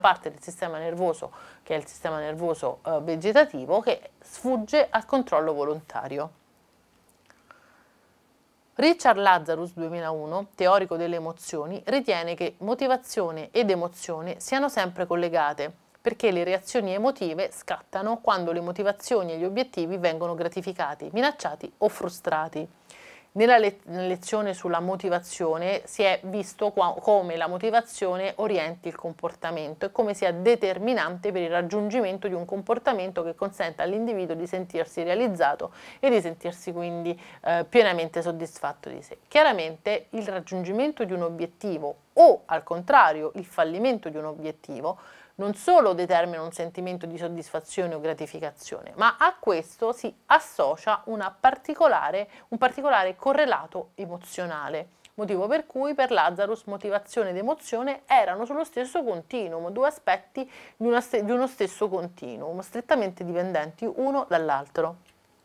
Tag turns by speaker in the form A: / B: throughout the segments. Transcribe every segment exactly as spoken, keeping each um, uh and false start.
A: parte del sistema nervoso, che è il sistema nervoso eh, vegetativo, che sfugge al controllo volontario. Richard Lazarus, duemilauno, teorico delle emozioni, ritiene che motivazione ed emozione siano sempre collegate, perché le reazioni emotive scattano quando le motivazioni e gli obiettivi vengono gratificati, minacciati o frustrati. Nella le- lezione sulla motivazione si è visto qua- come la motivazione orienti il comportamento e come sia determinante per il raggiungimento di un comportamento che consenta all'individuo di sentirsi realizzato e di sentirsi quindi eh, pienamente soddisfatto di sé. Chiaramente il raggiungimento di un obiettivo o al contrario il fallimento di un obiettivo non solo determina un sentimento di soddisfazione o gratificazione, ma a questo si associa una particolare, un particolare correlato emozionale, motivo per cui per Lazarus motivazione ed emozione erano sullo stesso continuum, due aspetti di, una st- di uno stesso continuum, strettamente dipendenti uno dall'altro.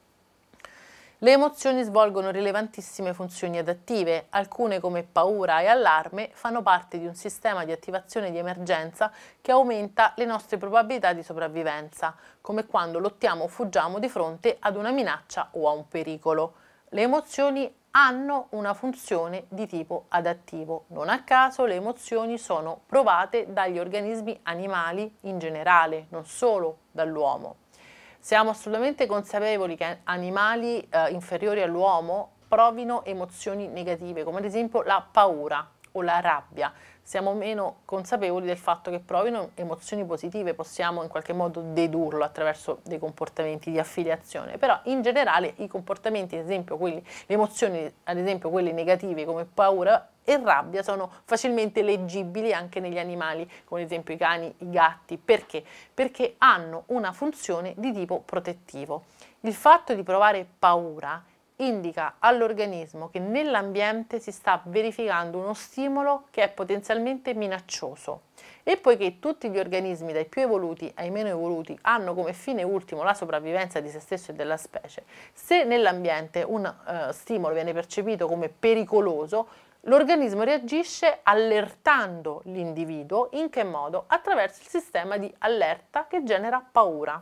A: Le emozioni svolgono rilevantissime funzioni adattive, alcune come paura e allarme fanno parte di un sistema di attivazione di emergenza che aumenta le nostre probabilità di sopravvivenza, come quando lottiamo o fuggiamo di fronte ad una minaccia o a un pericolo. Le emozioni hanno una funzione di tipo adattivo. Non a caso le emozioni sono provate dagli organismi animali in generale, non solo dall'uomo. Siamo assolutamente consapevoli che animali eh, inferiori all'uomo provino emozioni negative, come ad esempio la paura o la rabbia. Siamo meno consapevoli del fatto che provino emozioni positive, possiamo in qualche modo dedurlo attraverso dei comportamenti di affiliazione, però in generale i comportamenti, ad esempio quelli, le emozioni, ad esempio quelle negative come paura e rabbia sono facilmente leggibili anche negli animali, come ad esempio i cani, i gatti. Perché? Perché hanno una funzione di tipo protettivo. Il fatto di provare paura indica all'organismo che nell'ambiente si sta verificando uno stimolo che è potenzialmente minaccioso. E poiché tutti gli organismi, dai più evoluti ai meno evoluti, hanno come fine ultimo la sopravvivenza di se stesso e della specie, se nell'ambiente un uh, stimolo viene percepito come pericoloso, l'organismo reagisce allertando l'individuo. In che modo? Attraverso il sistema di allerta che genera paura.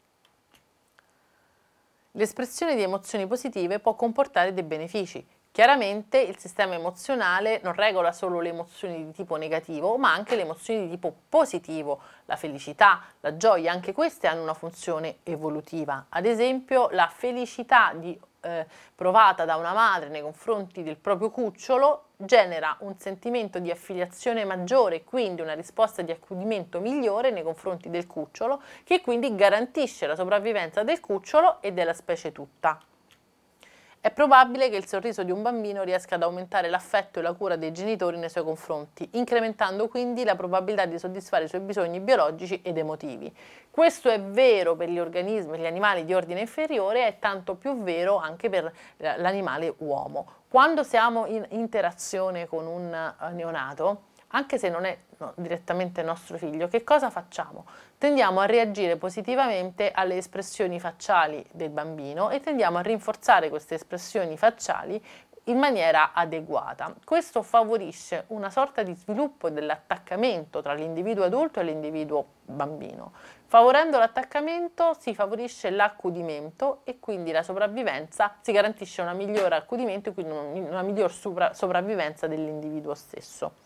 A: L'espressione di emozioni positive può comportare dei benefici. Chiaramente il sistema emozionale non regola solo le emozioni di tipo negativo, ma anche le emozioni di tipo positivo, la felicità, la gioia, anche queste hanno una funzione evolutiva. Ad esempio, la felicità di, eh, provata da una madre nei confronti del proprio cucciolo genera un sentimento di affiliazione maggiore, quindi una risposta di accudimento migliore nei confronti del cucciolo, che quindi garantisce la sopravvivenza del cucciolo e della specie tutta. È probabile che il sorriso di un bambino riesca ad aumentare l'affetto e la cura dei genitori nei suoi confronti, incrementando quindi la probabilità di soddisfare i suoi bisogni biologici ed emotivi. Questo è vero per gli organismi, gli animali di ordine inferiore, è tanto più vero anche per l'animale uomo. Quando siamo in interazione con un neonato, anche se non è no, direttamente nostro figlio, che cosa facciamo? Tendiamo a reagire positivamente alle espressioni facciali del bambino e tendiamo a rinforzare queste espressioni facciali in maniera adeguata. Questo favorisce una sorta di sviluppo dell'attaccamento tra l'individuo adulto e l'individuo bambino. Favorendo l'attaccamento si favorisce l'accudimento e quindi la sopravvivenza, si garantisce un migliore accudimento e quindi una miglior sopravvivenza dell'individuo stesso.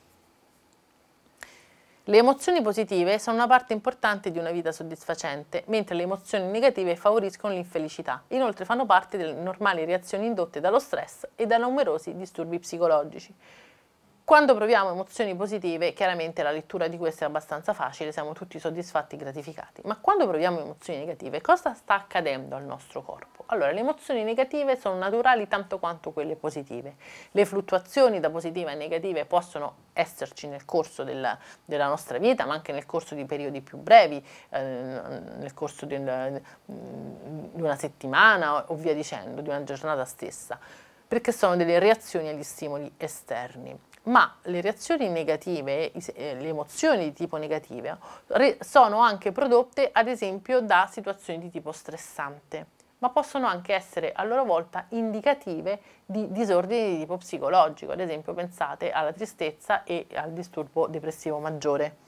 A: Le emozioni positive sono una parte importante di una vita soddisfacente, mentre le emozioni negative favoriscono l'infelicità. Inoltre fanno parte delle normali reazioni indotte dallo stress e da numerosi disturbi psicologici. Quando proviamo emozioni positive, chiaramente la lettura di queste è abbastanza facile, siamo tutti soddisfatti e gratificati. Ma quando proviamo emozioni negative, cosa sta accadendo al nostro corpo? Allora, le emozioni negative sono naturali tanto quanto quelle positive. Le fluttuazioni da positive a negative possono esserci nel corso della, della nostra vita, ma anche nel corso di periodi più brevi, eh, nel corso di una, di una settimana o via dicendo, di una giornata stessa, perché sono delle reazioni agli stimoli esterni. Ma le reazioni negative, le emozioni di tipo negative, sono anche prodotte ad esempio da situazioni di tipo stressante, ma possono anche essere a loro volta indicative di disordini di tipo psicologico. Ad esempio pensate alla tristezza e al disturbo depressivo maggiore.